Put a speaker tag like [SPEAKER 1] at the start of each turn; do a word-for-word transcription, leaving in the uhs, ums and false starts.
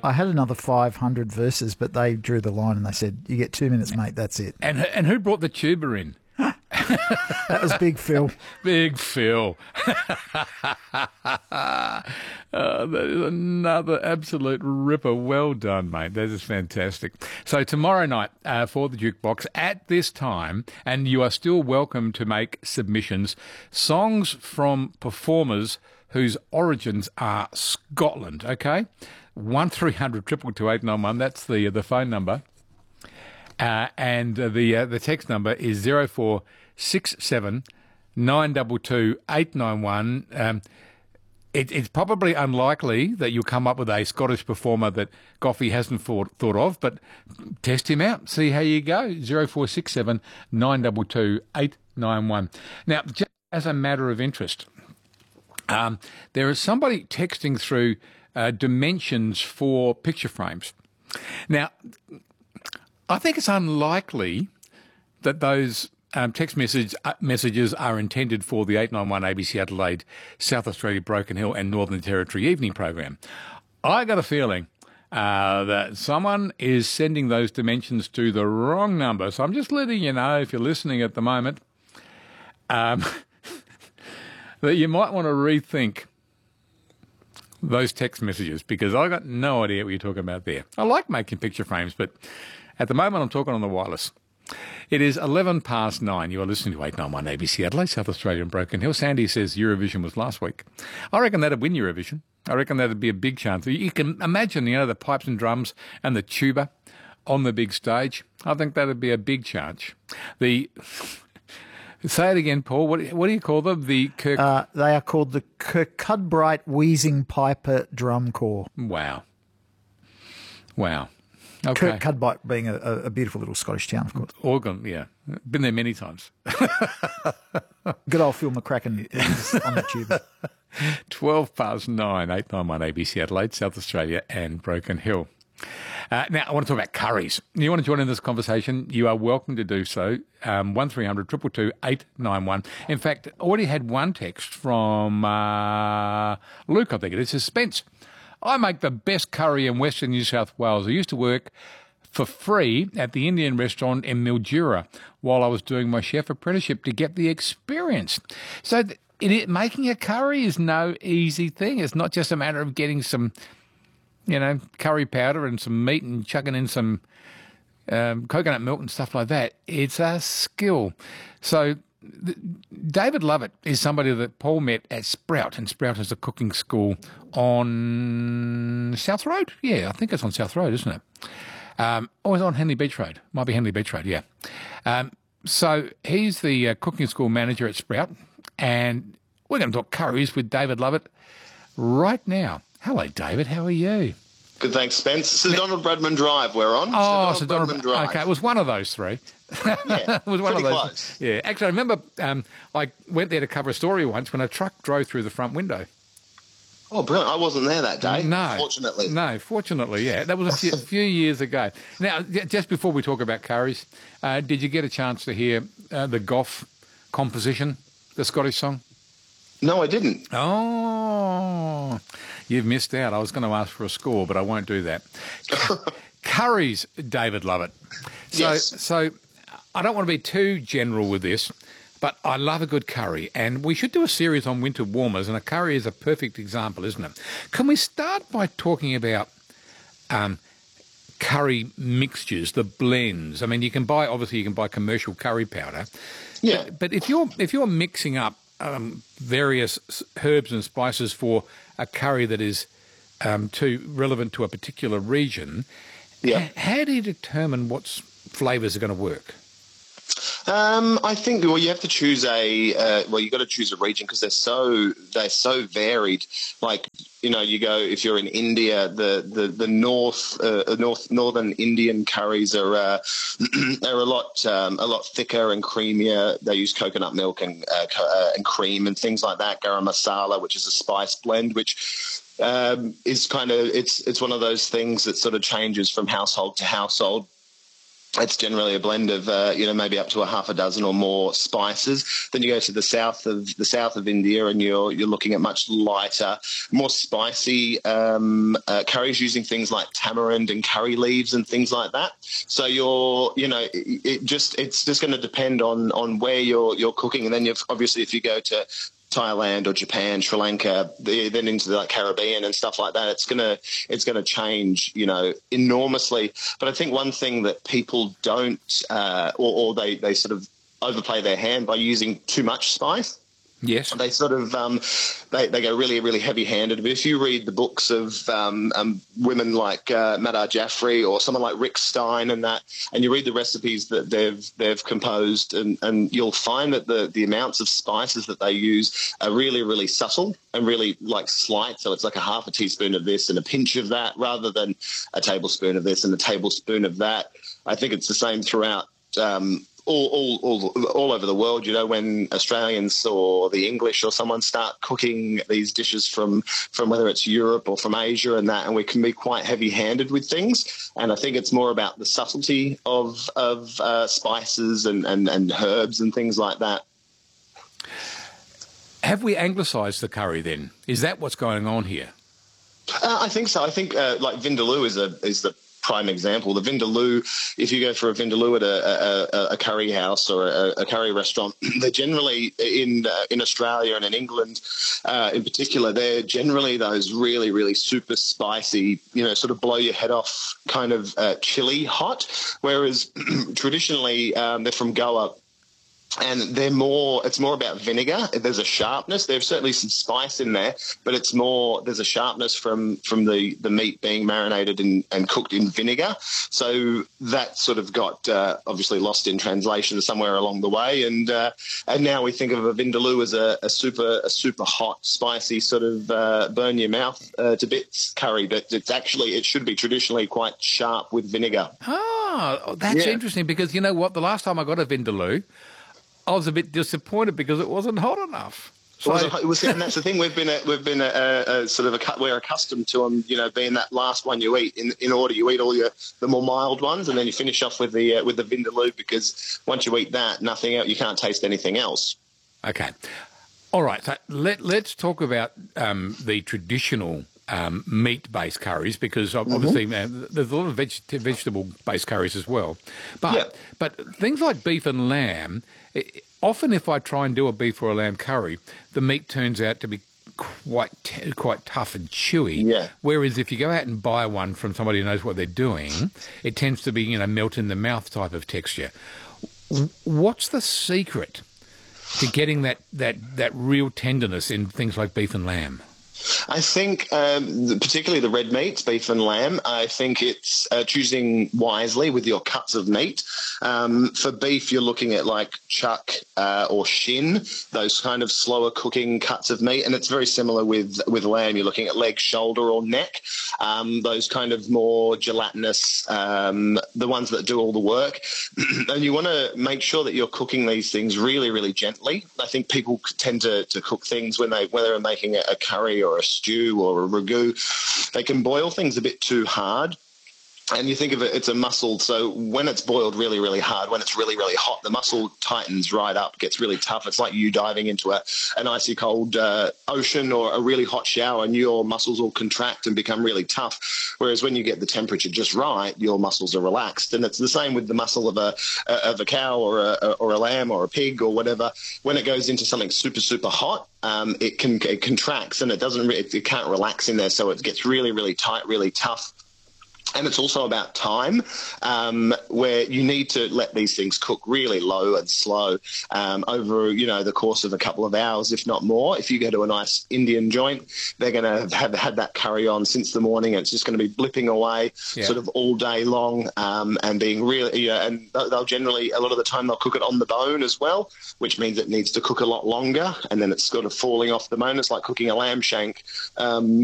[SPEAKER 1] I had another five hundred verses, but they drew the line and they said, you get two minutes, mate, that's it.
[SPEAKER 2] And and who brought the tuba in?
[SPEAKER 1] That was Big Phil.
[SPEAKER 2] Big Phil. Oh, that is another absolute ripper. Well done, mate. That is fantastic. So tomorrow night uh, for the Jukebox at this time, and you are still welcome to make submissions, songs from performers whose origins are Scotland, okay? one three hundred two two two eight nine one, that's the the phone number. Uh, and uh, the uh, the text number is zero four six seven nine two two eight nine one. Um, it, it's probably unlikely that you'll come up with a Scottish performer that Goffey hasn't thought, thought of, but test him out, see how you go. zero four six seven nine two two eight nine one. Now, just as a matter of interest, um, there is somebody texting through uh, dimensions for picture frames. Now, I think it's unlikely that those um, text message, uh, messages are intended for the eight nine one A B C Adelaide, South Australia, Broken Hill and Northern Territory evening program. I got a feeling uh, that someone is sending those dimensions to the wrong number. So I'm just letting you know, if you're listening at the moment, um, that you might want to rethink those text messages, because I got no idea what you're talking about there. I like making picture frames, but at the moment I'm talking on the wireless. It is eleven past nine. You are listening to eight nine one A B C Adelaide, South Australia and Broken Hill. Sandy says Eurovision was last week. I reckon that'd win Eurovision. I reckon that'd be a big chance. You can imagine, you know, the pipes and drums and the tuba on the big stage. I think that'd be a big chance. The... Say it again, Paul. What, what do you call them? The Kirk...
[SPEAKER 1] Uh, they are called the Kirkcudbright Wheezing Piper Drum Corps.
[SPEAKER 2] Wow. Wow. Okay.
[SPEAKER 1] Kirkcudbright being a, a beautiful little Scottish town, of course.
[SPEAKER 2] Organ, yeah. Been there many times.
[SPEAKER 1] Good old Phil McCracken is on the tube.
[SPEAKER 2] twelve past nine, eight nine one A B C Adelaide, South Australia and Broken Hill. Uh, now, I want to talk about curries. You want to join in this conversation, you are welcome to do so. Um, one three hundred two two two eight nine one. In fact, I already had one text from uh, Luke, I think it is. Suspense. I make the best curry in Western New South Wales. I used to work for free at the Indian restaurant in Mildura while I was doing my chef apprenticeship to get the experience. So th- it, making a curry is no easy thing. It's not just a matter of getting some, you know, curry powder and some meat and chucking in some um, coconut milk and stuff like that. It's a skill. So th- David Lovett is somebody that Paul met at Sprout, and Sprout is a cooking school on South Road. Yeah, I think it's on South Road, isn't it? Um, or it's on Henley Beach Road. Might be Henley Beach Road, yeah. Um, so he's the uh, cooking school manager at Sprout, and we're going to talk curries with David Lovett right now. Hello, David. How are you?
[SPEAKER 3] Good, thanks, Spence. Sir Donald Bradman Drive we're on.
[SPEAKER 2] Oh,
[SPEAKER 3] Sir
[SPEAKER 2] Sir Donald
[SPEAKER 3] Bradman Drive.
[SPEAKER 2] Okay, it was one of those three.
[SPEAKER 3] Yeah,
[SPEAKER 2] it was one
[SPEAKER 3] pretty
[SPEAKER 2] of those.
[SPEAKER 3] close.
[SPEAKER 2] Yeah, actually, I remember um, I went there to cover a story once when a truck drove through the front window.
[SPEAKER 3] Oh, brilliant. I wasn't there that day,
[SPEAKER 2] No.
[SPEAKER 3] fortunately.
[SPEAKER 2] No, fortunately, yeah. That was a few, few years ago. Now, j- just before we talk about curries, uh, did you get a chance to hear uh, the Goff composition, the Scottish song?
[SPEAKER 3] No, I didn't.
[SPEAKER 2] Oh, you've missed out. I was going to ask for a score, but I won't do that. Curries, David Lovett. So,
[SPEAKER 3] Yes.
[SPEAKER 2] so I don't want to be too general with this, but I love a good curry, and we should do a series on winter warmers, and a curry is a perfect example, isn't it? Can we start by talking about um, curry mixtures, the blends? I mean, you can buy, obviously, you can buy commercial curry powder.
[SPEAKER 3] Yeah.
[SPEAKER 2] But, but if you're if you're mixing up um, various herbs and spices for a curry that is um, too relevant to a particular region,
[SPEAKER 3] Yeah.
[SPEAKER 2] h- how do you determine what flavours are going to work?
[SPEAKER 3] Um, I think well, you have to choose a uh, well, you got to choose a region because they're so they're so varied. Like you know, you go if you're in India, the the the north uh, north northern Indian curries are uh, are a lot um, a lot thicker and creamier. They use coconut milk and uh, co- uh, and cream and things like that. Garam masala, which is a spice blend, which um, is kind of it's it's one of those things that sort of changes from household to household. It's generally a blend of, uh, you know, maybe up to a half a dozen or more spices. Then you go to the south of the south of India, and you're you're looking at much lighter, more spicy um, uh, curries using things like tamarind and curry leaves and things like that. So you're, you know, it, it just it's just going to depend on on where you're you're cooking, and then you've obviously if you go to Thailand or Japan, Sri Lanka, the, then into the like, Caribbean and stuff like that, it's gonna it's gonna change, you know, enormously. But I think one thing that people don't, uh, or, or they they sort of overplay their hand by using too much spice.
[SPEAKER 2] Yes.
[SPEAKER 3] They sort of um, they they go really really heavy handed. But if you read the books of um, um, women like uh, Madar Jaffrey or someone like Rick Stein and that, and you read the recipes that they've they've composed, and, and you'll find that the the amounts of spices that they use are really really subtle and really like slight. So it's like a half a teaspoon of this and a pinch of that, rather than a tablespoon of this and a tablespoon of that. I think it's the same throughout. Um, All, all, all, all over the world, you know, when Australians or the English or someone start cooking these dishes from, from whether it's Europe or from Asia and that, and we can be quite heavy-handed with things. And I think it's more about the subtlety of, of uh, spices and, and, and herbs and things like that.
[SPEAKER 2] Have we anglicised the curry then? Is that what's going on here?
[SPEAKER 3] Uh, I think so. I think uh, like Vindaloo is a is the prime example. The Vindaloo, if you go for a Vindaloo at a, a, a curry house or a, a curry restaurant, they're generally in uh, in Australia and in England uh, in particular, they're generally those really, really super spicy, you know, sort of blow your head off kind of uh, chili hot, whereas traditionally um, they're from Goa. And they're more, it's more about vinegar. There's a sharpness. There's certainly some spice in there, but it's more, there's a sharpness from, from the, the meat being marinated in, and cooked in vinegar. So that sort of got uh, obviously lost in translation somewhere along the way. And uh, and now we think of a Vindaloo as a, a super a super hot, spicy sort of uh, burn your mouth uh, to bits curry. But it's actually, it should be traditionally quite sharp with vinegar.
[SPEAKER 2] Oh, that's
[SPEAKER 3] Yeah.
[SPEAKER 2] interesting, because you know what? The last time I got a Vindaloo, I was a bit disappointed because it wasn't hot enough. So,
[SPEAKER 3] So, it was, and that's the thing. We've been, a, we've been a, a, a sort of a, we're accustomed to them, you know, being that last one you eat. In, in order, you eat all your the more mild ones, and then you finish off with the uh, with the Vindaloo, because once you eat that, nothing else. You can't taste anything else.
[SPEAKER 2] okay. All right. So let, let's talk about um, the traditional um, meat-based curries, because obviously mm-hmm. uh, there's a lot of veg- vegetable-based curries as well. But
[SPEAKER 3] Yeah.
[SPEAKER 2] but things like beef and lamb, it, often if I try and do a beef or a lamb curry, the meat turns out to be quite t- quite tough and chewy.
[SPEAKER 3] Yeah.
[SPEAKER 2] Whereas if you go out and buy one from somebody who knows what they're doing, it tends to be, you know, melt in the mouth type of texture. What's the secret to getting that, that, that real tenderness in things like beef and lamb?
[SPEAKER 3] I think, um, particularly the red meats, beef and lamb, I think it's uh, choosing wisely with your cuts of meat. Um, for beef, you're looking at like chuck uh, or shin, those kind of slower cooking cuts of meat. And it's very similar with, with lamb. You're looking at leg, shoulder or neck, um, those kind of more gelatinous, um, the ones that do all the work. And you want to make sure that you're cooking these things really, really gently. I think people tend to, to cook things when they, whether they're making a, a curry or or a stew or a ragu, they can boil things a bit too hard. And you think of it, it's a muscle. So when it's boiled really, really hard, when it's really, really hot, the muscle tightens right up, gets really tough. It's like you diving into a, an icy cold uh, ocean or a really hot shower, and your muscles will contract and become really tough. Whereas when you get the temperature just right, your muscles are relaxed. And it's the same with the muscle of a of a cow or a or a lamb or a pig or whatever. When it goes into something super, super hot, um, it can it contracts and it doesn't it, it can't relax in there, so it gets really, really tight, really tough. And it's also about time, um, where you need to let these things cook really low and slow um, over, you know, the course of a couple of hours, if not more. If you go to a nice Indian joint, they're going to have had that curry on since the morning, and it's just going to be blipping away yeah. sort of all day long um, and being really, you know, and they'll generally, a lot of the time, they'll cook it on the bone as well, which means it needs to cook a lot longer, and then it's sort of falling off the bone. It's like cooking a lamb shank. Um,